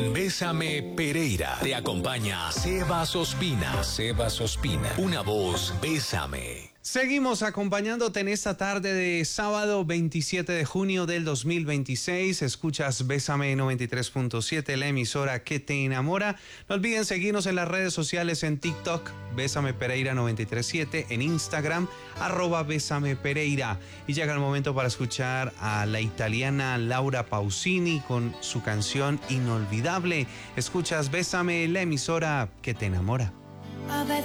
Bésame Pereira. Te acompaña Sebas Ospina. Sebas Ospina. Una voz. Bésame. Seguimos acompañándote en esta tarde de sábado 27 de junio del 2026. Escuchas Bésame 93.7, la emisora que te enamora. No olviden seguirnos en las redes sociales en TikTok, Bésame Pereira 937, en Instagram, @Bésame Pereira. Y llega el momento para escuchar a la italiana Laura Pausini con su canción Inolvidable. Escuchas Bésame, la emisora que te enamora.